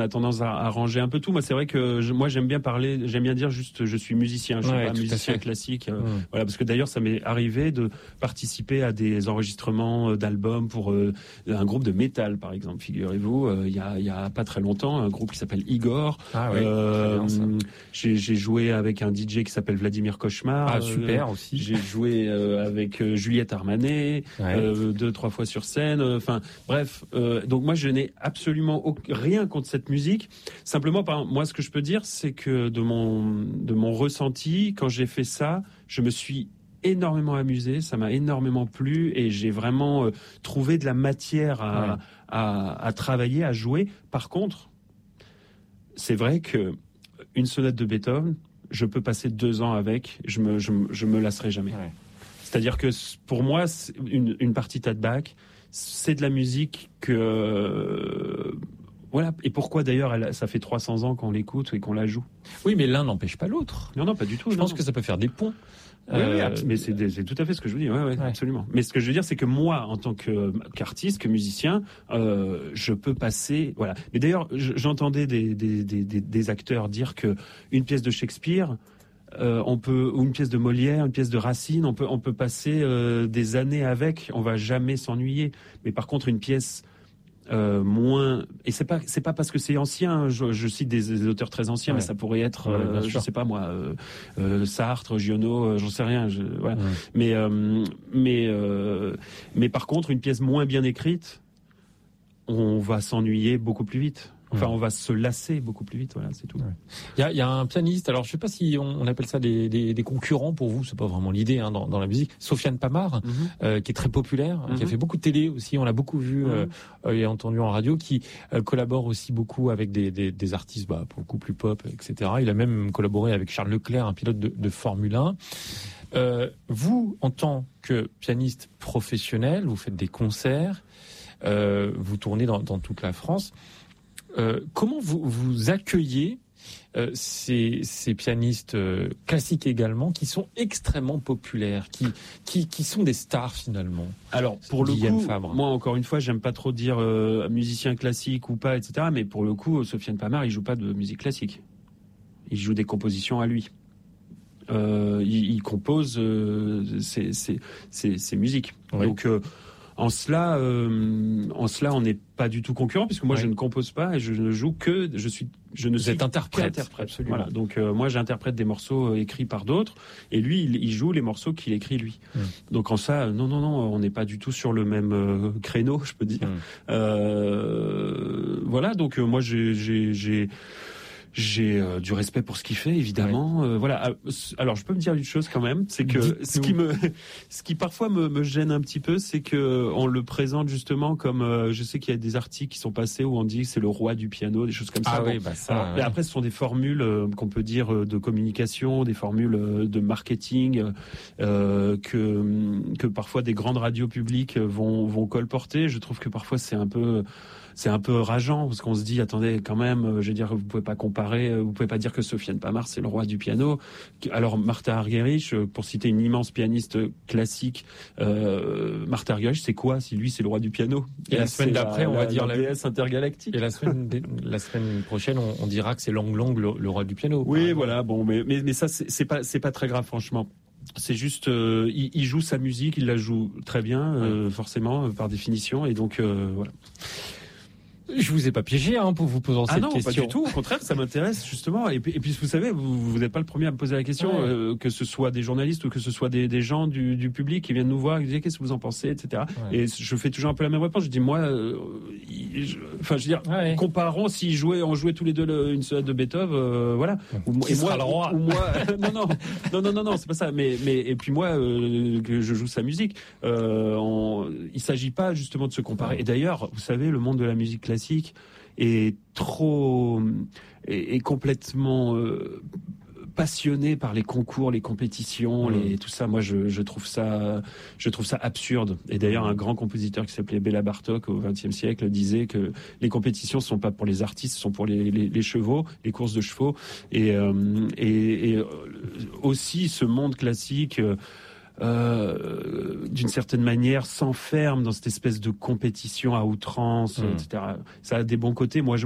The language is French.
a tendance à ranger un peu tout. Moi, c'est vrai que moi, j'aime bien dire juste, je suis musicien, je suis pas musicien classique. Voilà, parce que d'ailleurs, ça m'est arrivé de participer à des enregistrements d'albums pour un groupe de métal, par exemple. Figurez-vous, il y a pas très longtemps, un groupe qui s'appelle Igor. J'ai joué avec un DJ qui s'appelle Vladimir Cauchemar. Ah, super aussi. J'ai joué avec Juliette Armanet 2-3 fois sur scène. Enfin, bref. Donc moi, je n'ai absolument rien contre cette musique. Simplement, moi, ce que je peux dire, c'est que de mon ressenti, quand j'ai fait ça, je me suis énormément amusé, ça m'a énormément plu et j'ai vraiment trouvé de la matière à travailler, à jouer. Par contre, c'est vrai que une sonate de Beethoven, je peux passer 2 ans avec, je me lasserai jamais. Ouais. C'est-à-dire que pour moi, une partita de Bach, c'est de la musique que voilà. Et pourquoi d'ailleurs ça fait 300 ans qu'on l'écoute et qu'on la joue. Oui, mais l'un n'empêche pas l'autre. Non, pas du tout. Je pense que ça peut faire des ponts. Oui, mais c'est tout à fait ce que je vous dis. Ouais, absolument. Mais ce que je veux dire, c'est que moi, en tant qu'artiste, que musicien, je peux passer. Voilà. Mais d'ailleurs, j'entendais des acteurs dire que une pièce de Shakespeare, ou une pièce de Molière, une pièce de Racine, on peut passer des années avec. On va jamais s'ennuyer. Mais par contre, une pièce moins, et c'est pas parce que c'est ancien, je cite des auteurs très anciens, mais ça pourrait être je sais pas moi, Sartre, Giono, j'en sais rien, voilà. Mais par contre, une pièce moins bien écrite, on va s'ennuyer beaucoup plus vite. Enfin, on va se lasser beaucoup plus vite, voilà, c'est tout. Il y a un pianiste, alors je sais pas si on appelle ça des concurrents pour vous, c'est pas vraiment l'idée dans la musique. Sofiane Pamar, qui est très populaire, qui a fait beaucoup de télé aussi, on l'a beaucoup vu et entendu en radio, qui collabore aussi beaucoup avec des artistes beaucoup plus pop, etc. Il a même collaboré avec Charles Leclerc, un pilote de Formule 1. Vous, en tant que pianiste professionnel, vous faites des concerts, vous tournez dans toute la France. Comment vous accueillez ces pianistes classiques également, qui sont extrêmement populaires, qui sont des stars finalement? Alors pour le coup, moi encore une fois, j'aime pas trop dire musicien classique ou pas, etc. Mais pour le coup, Sofiane Pamar, il joue pas de musique classique. Il joue des compositions à lui. Il compose ses musiques. Oui. Donc en cela, on n'est pas du tout concurrent, puisque moi je ne compose pas et je ne joue que Vous êtes interprète. Absolument. Voilà. Donc moi j'interprète des morceaux écrits par d'autres et lui il joue les morceaux qu'il écrit lui. Donc en ça, non, on n'est pas du tout sur le même créneau, je peux dire. Voilà. Donc moi j'ai du respect pour ce qu'il fait, évidemment. Voilà. Alors, je peux me dire une chose quand même, c'est que ce qui parfois me gêne un petit peu, c'est que on le présente justement comme, je sais qu'il y a des articles qui sont passés où on dit que c'est le roi du piano, des choses comme ça. Mais après, ce sont des formules qu'on peut dire de communication, des formules de marketing que parfois des grandes radios publiques vont colporter. Je trouve que parfois c'est un peu rageant, parce qu'on se dit, attendez, quand même, je veux dire, vous pouvez pas comparer, vous pouvez pas dire que Sofiane Pamar, c'est le roi du piano. Alors, Martha Argerich, pour citer une immense pianiste classique, Martha Argerich, c'est quoi, si lui, c'est le roi du piano? Et la semaine d'après, on va dire la déesse intergalactique. Et la semaine prochaine, on dira que c'est Lang Lang, le roi du piano. Oui, voilà, bon, mais ça, c'est pas très grave, franchement. C'est juste, il joue sa musique, il la joue très bien, forcément, par définition, et donc, voilà. Je vous ai pas piégé pour vous poser cette question. Ah non, pas du tout. Au contraire, ça m'intéresse justement. Et puis vous savez, vous n'êtes pas le premier à me poser la question, que ce soit des journalistes ou que ce soit des gens du public qui viennent nous voir, qui disent qu'est-ce que vous en pensez, etc. Ouais. Et je fais toujours un peu la même réponse. Je dis moi, je veux dire, comparons si on jouait tous les deux une sonate de Beethoven, voilà. Qui sera le roi. Ou moi, non, c'est pas ça. Mais et puis moi, que je joue sa musique, il s'agit pas justement de se comparer. Et d'ailleurs, vous savez, le monde de la musique classique est complètement passionné par les concours, les compétitions, tout ça. Moi, je trouve ça absurde. Et d'ailleurs, un grand compositeur qui s'appelait Béla Bartók au XXe siècle disait que les compétitions sont pas pour les artistes, sont pour les chevaux, les courses de chevaux. Et aussi ce monde classique. D'une certaine manière s'enferme dans cette espèce de compétition à outrance, etc. Ça a des bons côtés. Moi,